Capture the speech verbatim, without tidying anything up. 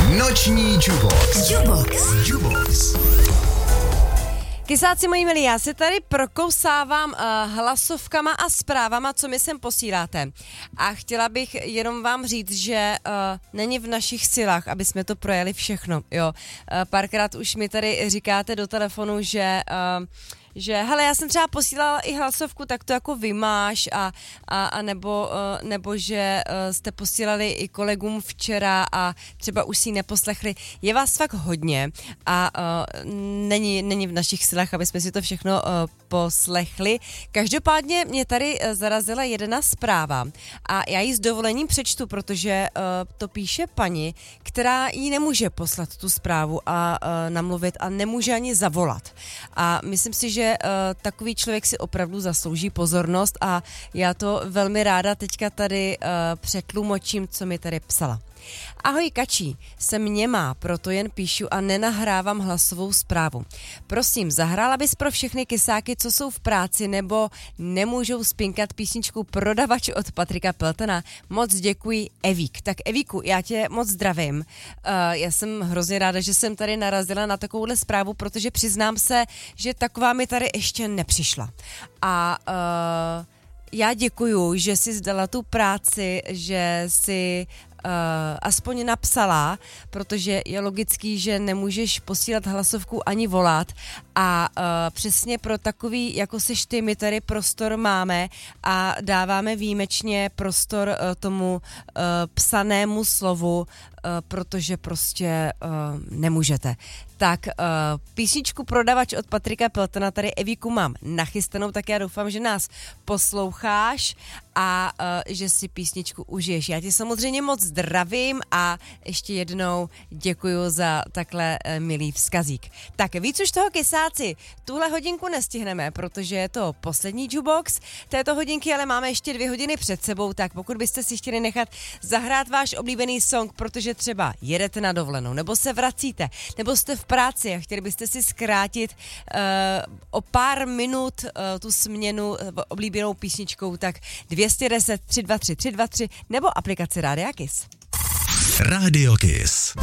Noční Jubox. Jubox. Jubox. Kysáci moji milí, já si tady prokousávám uh, hlasovkama a zprávama, co mi sem posíláte. A chtěla bych jenom vám říct, že uh, není v našich silách, aby jsme to projeli všechno. Jo. Uh, párkrát už mi tady říkáte do telefonu, že... Uh, že hele, já jsem třeba posílala i hlasovku, tak to jako vymáš a, a, a nebo, nebo že jste posílali i kolegům včera a třeba už si ji neposlechli. Je vás fakt hodně a uh, není, není v našich silách, aby jsme si to všechno uh, poslechli. Každopádně mě tady zarazila jedna zpráva a já ji s dovolením přečtu, protože uh, to píše paní, která jí nemůže poslat tu zprávu a uh, namluvit a nemůže ani zavolat. A myslím si, že že uh, takový člověk si opravdu zaslouží pozornost a já to velmi ráda teďka tady uh, přetlumočím, co mi tady psala. Ahoj Kačí, jsem němá, proto jen píšu a nenahrávám hlasovou zprávu. Prosím, zahrála bys pro všechny kysáky, co jsou v práci nebo nemůžou spinkat písničku Prodavač od Patrika Peltona. Moc děkuji, Evík. Tak Evíku, já tě moc zdravím. Uh, já jsem hrozně ráda, že jsem tady narazila na takovouhle zprávu, protože přiznám se, že taková mi tady ještě nepřišla. A uh, já děkuju, že jsi zdala tu práci, že jsi Uh, aspoň napsala, protože je logický, že nemůžeš posílat hlasovku ani volat a uh, přesně pro takový, jako seš ty, my tady prostor máme a dáváme výjimečně prostor uh, tomu uh, psanému slovu, uh, protože prostě uh, nemůžete. Tak uh, písničku Prodavač od Patrika Peltona tady Evíku mám nachystanou, tak já doufám, že nás posloucháš a uh, že si písničku užiješ. Já tě samozřejmě moc zdravím a ještě jednou děkuju za takhle uh, milý vzkazík. Tak víc už toho kysáci, tuhle hodinku nestihneme, protože je to poslední Jubox této hodinky, ale máme ještě dvě hodiny před sebou, tak pokud byste si chtěli nechat zahrát váš oblíbený song, protože třeba jedete na dovolenou, nebo se vracíte, nebo jste v práci a chtěli byste si zkrátit uh, o pár minut uh, tu směnu uh, oblíbenou písničkou, tak dvě stě deset tři dva tři tři dva tři nebo aplikaci Rádia Kiss. Rádio Kiss.